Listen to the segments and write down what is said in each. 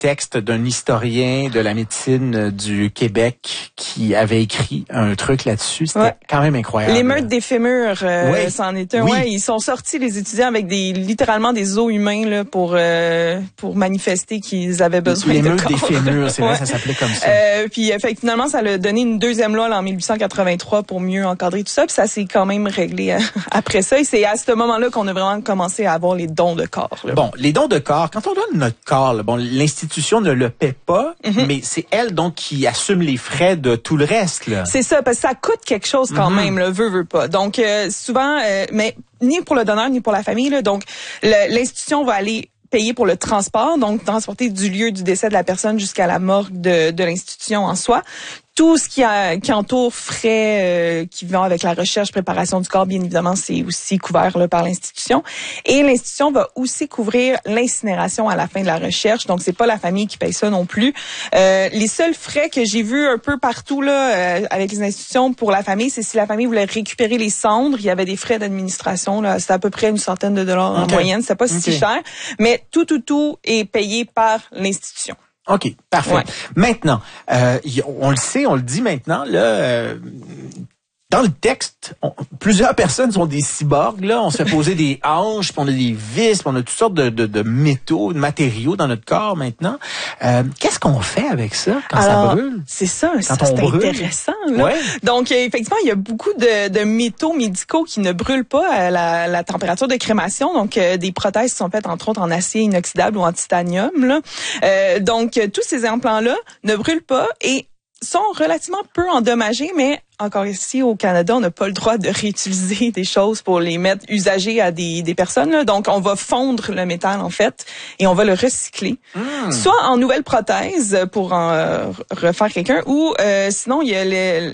texte d'un historien de la médecine du Québec qui avait écrit un truc là-dessus. C'était quand même incroyable. Les meurtres des fémurs, c'en est un. Ouais, ils sont sortis, les étudiants, avec littéralement des os humains là pour manifester qu'ils avaient besoin de corps. Les meurtres des fémurs, c'est vrai, ça s'appelait comme ça. Puis finalement, ça a donné une deuxième loi là, en 1883 pour mieux encadrer tout ça. Puis ça s'est quand même réglé après ça. Et c'est à ce moment-là qu'on a vraiment commencé à avoir les dons de corps. Là. Bon, les dons de corps, quand on donne notre corps, là, bon, l'institution ne le paie pas, mais c'est elle donc qui assume les frais de tout le reste. Là. C'est ça, parce que ça coûte quelque chose quand même, là, veut pas. Donc souvent, mais ni pour le donneur ni pour la famille. Là, donc l'institution va aller payer pour le transport, donc transporter du lieu du décès de la personne jusqu'à la morgue de l'institution en soi. Tout ce qui entoure frais qui vont avec la recherche, préparation du corps, bien évidemment, c'est aussi couvert là, par l'institution. Et l'institution va aussi couvrir l'incinération à la fin de la recherche. Donc, c'est pas la famille qui paye ça non plus. Les seuls frais que j'ai vus un peu partout là avec les institutions pour la famille, c'est si la famille voulait récupérer les cendres, il y avait des frais d'administration. Là, c'est à peu près une centaine de dollars en moyenne. C'est pas si cher, mais tout est payé par l'institution. OK, parfait. Ouais. Maintenant, on le sait, on le dit maintenant, là, dans le texte, plusieurs personnes sont des cyborgs, là. On se fait poser des hanches, puis on a des vis, puis on a toutes sortes de métaux, de matériaux dans notre corps maintenant. Qu'est-ce qu'on fait avec ça quand ça brûle? C'est ça, c'est intéressant. Là. Ouais. Donc, effectivement, il y a beaucoup de métaux médicaux qui ne brûlent pas à la température de crémation. Donc, des prothèses qui sont faites, entre autres, en acier inoxydable ou en titanium. Là. Donc, tous ces implants-là ne brûlent pas et sont relativement peu endommagés, mais encore ici au Canada, on n'a pas le droit de réutiliser des choses pour les mettre usagées à des personnes. Là. Donc, on va fondre le métal, en fait, et on va le recycler. Soit en nouvelle prothèse pour en refaire quelqu'un, ou sinon, il y a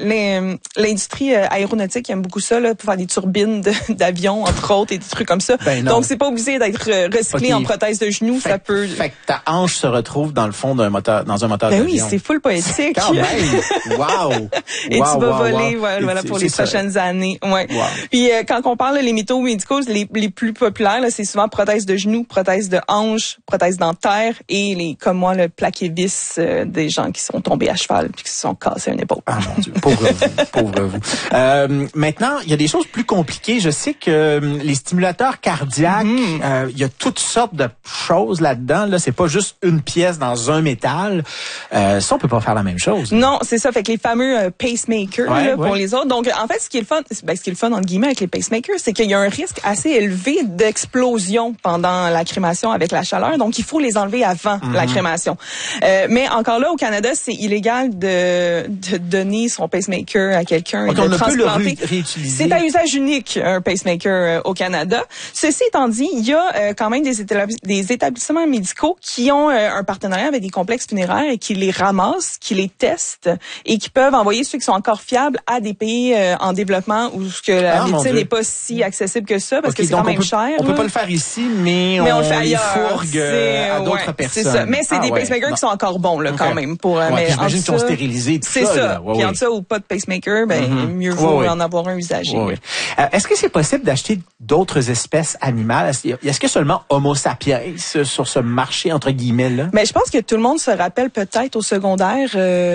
l'industrie aéronautique qui aime beaucoup ça, là, pour faire des turbines d'avions, entre autres, et des trucs comme ça. Donc, c'est pas obligé d'être recyclé en prothèse de genou. Ça peut... Fait que ta hanche se retrouve dans le fond d'un moteur, dans un moteur d'avion. Oui, c'est full poétique. Quand même! Wow! Et tu vas voler. Voilà pour les prochaines années. Ouais. Wow. Puis quand on parle les métaux médicaux, les plus populaires, là, c'est souvent prothèse de genoux, prothèse de hanche, prothèse dentaire et comme moi le plaqué-vis des gens qui sont tombés à cheval puis qui se sont cassés une épaule. Ah mon Dieu, pauvre vous. Maintenant, il y a des choses plus compliquées. Je sais que les stimulateurs cardiaques, il y a toutes sortes de choses là-dedans. Là, c'est pas juste une pièce dans un métal. Ça, on peut pas faire la même chose. Non, c'est ça. Fait que les fameux pacemakers. Pour les autres. Donc, en fait, ce qui est le fun, entre guillemets, avec les pacemakers, c'est qu'il y a un risque assez élevé d'explosion pendant la crémation avec la chaleur. Donc, il faut les enlever avant la crémation. Mais encore là, au Canada, c'est illégal de donner son pacemaker à quelqu'un et de transplanter. On ne peut le réutiliser. C'est à usage unique, un pacemaker au Canada. Ceci étant dit, il y a quand même des établissements médicaux qui ont un partenariat avec des complexes funéraires et qui les ramassent, qui les testent et qui peuvent envoyer ceux qui sont encore fiables à des pays en développement où que la médecine n'est pas si accessible que ça parce que c'est quand même cher. On peut pas le faire ici, mais on le fait ailleurs. Fourgue à d'autres personnes. C'est ça. Mais c'est des pacemakers qui sont encore bons là quand même pour. Mais j'imagine qu'ils ont stérilisé tout ça. C'est ça. Puis entre ça ou pas de pacemaker, mieux vaut en avoir un usagé. Est-ce que c'est possible d'acheter d'autres espèces animales? Est-ce que seulement Homo sapiens sur ce marché entre guillemets là? Mais je pense que tout le monde se rappelle peut-être au secondaire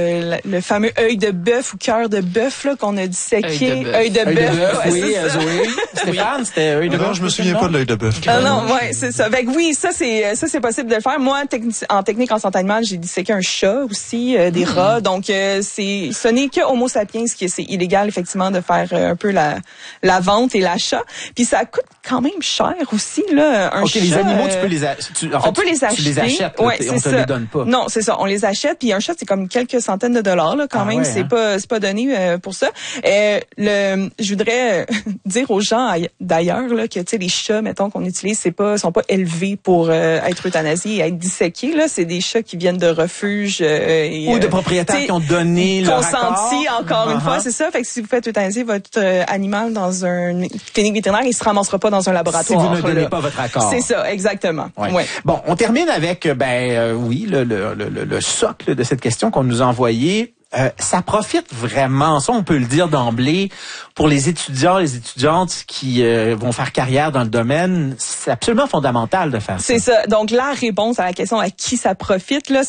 le fameux œil de bœuf ou cœur de bœuf là qu'on a disséqué. Œil de bœuf. Oui, Zoé. Stéphane, c'était œil de bœuf. Non, je me souviens pas de l'œil de bœuf. Non, c'est ça. Fait que oui, ça c'est possible de le faire. Moi, en technique en santé animale, j'ai disséqué un chat aussi, des rats. Donc ce n'est que Homo sapiens qui c'est illégal effectivement de faire un peu la vente et l'achat. Puis ça coûte quand même cher aussi là un chat. Les animaux, tu peux les on peut les acheter. Tu les achètes, on te les donne pas. Non, c'est ça, on les achète puis un chat c'est comme quelques centaines de dollars là quand même, c'est pas donné pour ça. Je voudrais dire aux gens d'ailleurs là que tu sais les chats mettons qu'on utilise sont pas élevés pour être euthanasiés et être disséqués là, c'est des chats qui viennent de refuges ou de propriétaires qui ont donné leur consenti encore une fois, c'est ça. Fait que si vous faites euthanasier votre animal dans une clinique vétérinaire, il se ramassera pas dans un laboratoire. Si vous ne donnez pas votre accord. C'est ça, exactement. Ouais. Bon, on termine avec le socle de cette question qu'on nous a envoyée. Ça profite vraiment, ça on peut le dire d'emblée, pour les étudiants, les étudiantes qui vont faire carrière dans le domaine. C'est absolument fondamental de faire ça. C'est ça. Donc la réponse à la question à qui ça profite là,